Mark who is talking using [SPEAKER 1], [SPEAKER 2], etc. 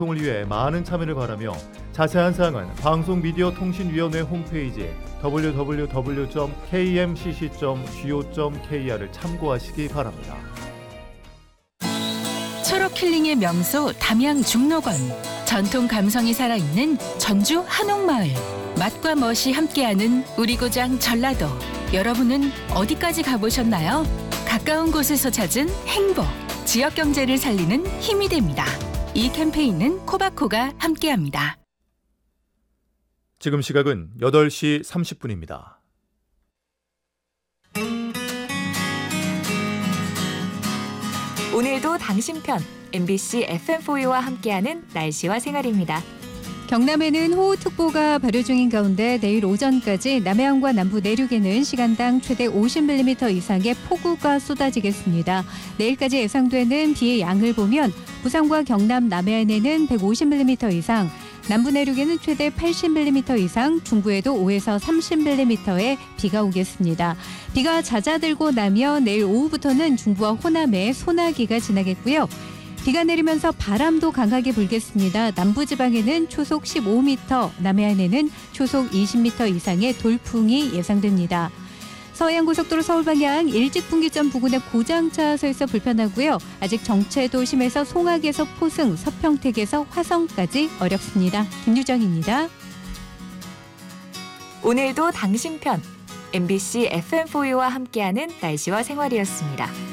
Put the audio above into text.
[SPEAKER 1] 을 위해 많은 참여를 바라며 자세한 사항은 방송미디어통신위원회 홈페이지 www.kmcc.go.kr을 참고하시기 바랍니다.
[SPEAKER 2] 초록 힐링의 명소 담양 중록원, 전통 감성이 살아있는 전주 한옥마을, 맛과 멋이 함께하는 우리 고장 전라도. 여러분은 어디까지 가보셨나요? 가까운 곳에서 찾은 행복, 지역 경제를 살리는 힘이 됩니다. 이 캠페인은 코바코가 함께합니다.
[SPEAKER 1] 지금 시각은 8시 30분입니다.
[SPEAKER 3] 오늘도 당신 편 MBC FM4U와 함께하는 날씨와 생활입니다.
[SPEAKER 4] 경남에는 호우특보가 발효 중인 가운데 내일 오전까지 남해안과 남부 내륙에는 시간당 최대 50mm 이상의 폭우가 쏟아지겠습니다. 내일까지 예상되는 비의 양을 보면 부산과 경남 남해안에는 150mm 이상, 남부 내륙에는 최대 80mm 이상, 중부에도 5에서 30mm의 비가 오겠습니다. 비가 잦아들고 나면 내일 오후부터는 중부와 호남에 소나기가 지나겠고요. 비가 내리면서 바람도 강하게 불겠습니다. 남부지방에는 초속 15m, 남해안에는 초속 20m 이상의 돌풍이 예상됩니다. 서해안고속도로 서울 방향 일직분기점 부근에 고장차 서 있어 불편하고요. 아직 정체도 심해서 송악에서 포승, 서평택에서 화성까지 어렵습니다. 김유정입니다.
[SPEAKER 3] 오늘도 당신 편 MBC FM4U와 함께하는 날씨와 생활이었습니다.